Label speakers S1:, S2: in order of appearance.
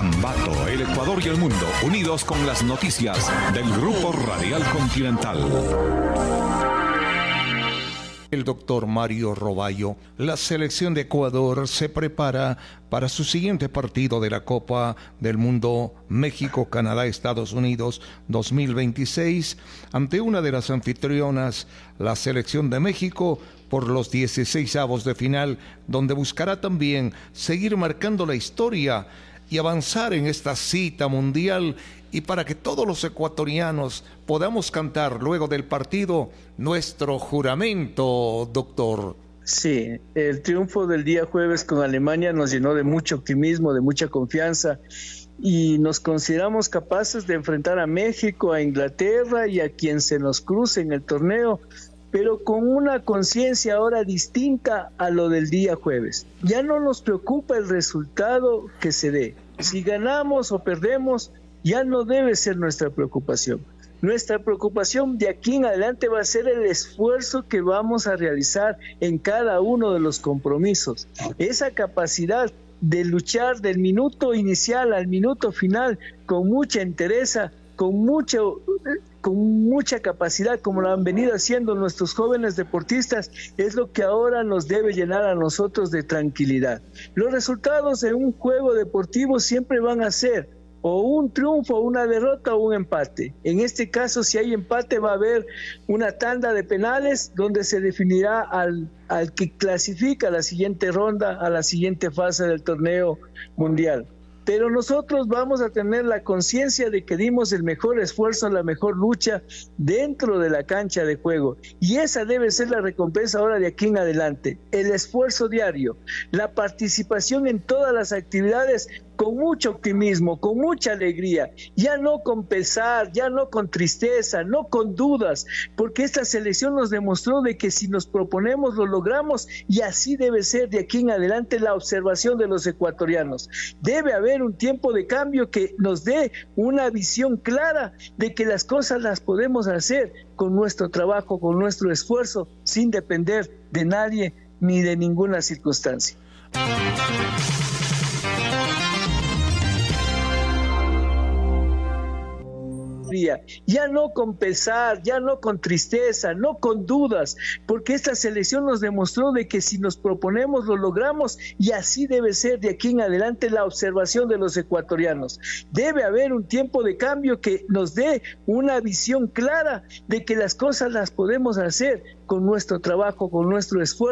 S1: Ambato, el Ecuador y el mundo, unidos con las noticias del Grupo Radial Continental.
S2: El doctor Mario Roballo. La selección de Ecuador se prepara para su siguiente partido de la Copa del Mundo México, Canadá, Estados Unidos 2026 ante una de las anfitrionas, la selección de México, por los 16avos de final, donde buscará también seguir marcando la historia y avanzar en esta cita mundial, y para que todos los ecuatorianos podamos cantar luego del partido nuestro juramento, doctor.
S3: Sí, el triunfo del día jueves con Alemania nos llenó de mucho optimismo, de mucha confianza, y nos consideramos capaces de enfrentar a México, a Inglaterra y a quien se nos cruce en el torneo, pero con una conciencia ahora distinta a lo del día jueves. Ya no nos preocupa el resultado que se dé. Si ganamos o perdemos, ya no debe ser nuestra preocupación. Nuestra preocupación de aquí en adelante va a ser el esfuerzo que vamos a realizar en cada uno de los compromisos. Esa capacidad de luchar del minuto inicial al minuto final con mucha entereza, con mucha capacidad, como lo han venido haciendo nuestros jóvenes deportistas, es lo que ahora nos debe llenar a nosotros de tranquilidad. Los resultados de un juego deportivo siempre van a ser o un triunfo, una derrota o un empate. En este caso, si hay empate, va a haber una tanda de penales donde se definirá al que clasifica a la siguiente ronda, a la siguiente fase del torneo mundial. Pero nosotros vamos a tener la conciencia de que dimos el mejor esfuerzo, la mejor lucha dentro de la cancha de juego. Y esa debe ser la recompensa ahora de aquí en adelante. El esfuerzo diario, la participación en todas las actividades con mucho optimismo, con mucha alegría, ya no con pesar, ya no con tristeza, no con dudas, porque esta selección nos demostró de que si nos proponemos lo logramos, y así debe ser de aquí en adelante la observación de los ecuatorianos. Debe haber un tiempo de cambio que nos dé una visión clara de que las cosas las podemos hacer con nuestro trabajo, con nuestro esfuerzo, sin depender de nadie ni de ninguna circunstancia. Ya no con pesar, ya no con tristeza, no con dudas, porque esta selección nos demostró de que si nos proponemos lo logramos, y así debe ser de aquí en adelante la observación de los ecuatorianos. Debe haber un tiempo de cambio que nos dé una visión clara de que las cosas las podemos hacer con nuestro trabajo, con nuestro esfuerzo.